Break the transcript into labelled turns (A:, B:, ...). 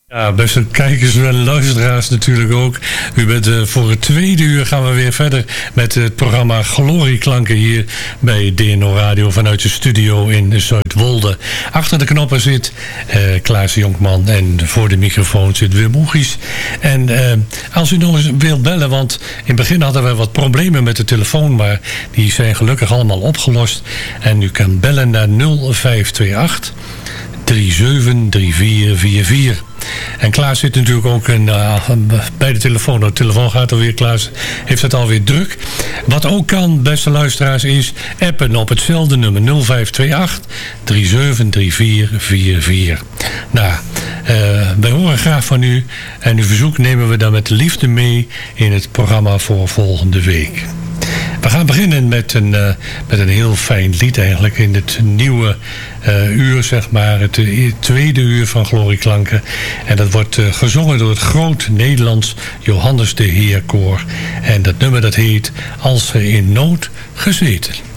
A: Ja, beste kijkers en luisteraars natuurlijk ook. U bent voor het tweede uur gaan we weer verder met het programma Glorieklanken hier bij DNO Radio vanuit de studio in Zuidwolde. Achter de knoppen zit Klaas Jonkman en voor de microfoon zit Wim Oegies. En als u nog eens wilt bellen, want in het begin hadden we wat problemen met de telefoon, maar die zijn gelukkig allemaal opgelost. En u kan bellen naar 0528 373444. En Klaas zit natuurlijk ook bij de telefoon. De telefoon gaat alweer, Klaas heeft het alweer druk. Wat ook kan, beste luisteraars, is appen op hetzelfde nummer 0528 373444. Nou, wij horen graag van u. En uw verzoek nemen we dan met liefde mee in het programma voor volgende week. We gaan beginnen met een heel fijn lied eigenlijk in het nieuwe uur, zeg maar. Het tweede uur van Glorieklanken. En dat wordt gezongen door het groot Nederlands Johannes de Heer Koor. En dat nummer dat heet Als ze in nood gezeten.